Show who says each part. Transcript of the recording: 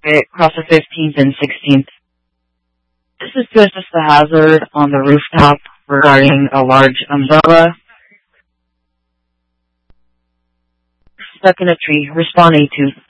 Speaker 1: across the 15th and 16th. This is just a hazard on the rooftop regarding a large umbrella stuck in a tree, responding to